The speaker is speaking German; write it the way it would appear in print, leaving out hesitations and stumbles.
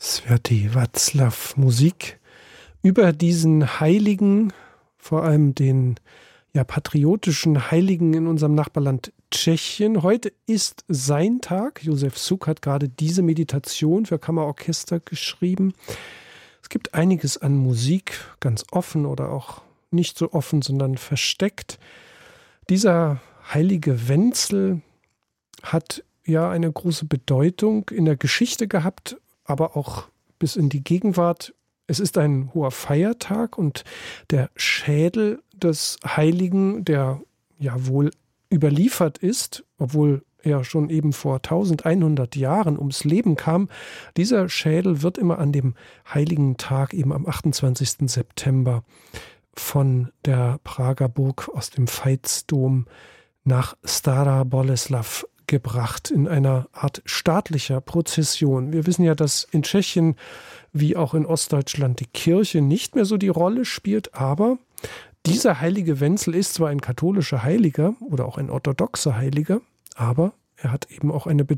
Svätý Václav, Musik über diesen Heiligen, vor allem den patriotischen Heiligen in unserem Nachbarland Tschechien. Heute ist sein Tag. Josef Suk hat gerade diese Meditation für Kammerorchester geschrieben. Es gibt einiges an Musik, ganz offen oder auch nicht so offen, sondern versteckt. Dieser heilige Wenzel hat eine große Bedeutung in der Geschichte gehabt, aber auch bis in die Gegenwart. Es ist ein hoher Feiertag und der Schädel des Heiligen, der wohl überliefert ist, obwohl er schon eben vor 1100 Jahren ums Leben kam, dieser Schädel wird immer an dem heiligen Tag, eben am 28. September, von der Prager Burg aus dem Veitsdom nach Stara Boleslav gebracht in einer Art staatlicher Prozession. Wir wissen ja, dass in Tschechien wie auch in Ostdeutschland die Kirche nicht mehr so die Rolle spielt, aber dieser heilige Wenzel ist zwar ein katholischer Heiliger oder auch ein orthodoxer Heiliger, aber er hat eben auch eine